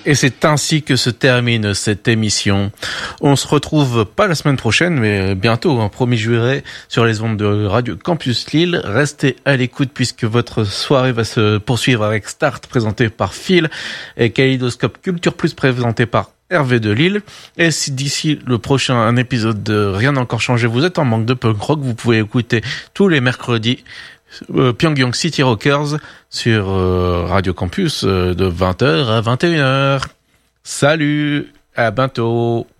Et c'est ainsi que se termine cette émission. On se retrouve pas la semaine prochaine, mais bientôt, promis juré, sur les ondes de Radio Campus Lille. Restez à l'écoute puisque votre soirée va se poursuivre avec Start présenté par Phil et Kaléidoscope Culture Plus présenté par Hervé de Lille. Et si d'ici le prochain épisode de Rien n'a encore changé, vous êtes en manque de punk rock, vous pouvez écouter tous les mercredis Pyongyang City Rockers sur Radio Campus de 20h à 21h. Salut, à bientôt.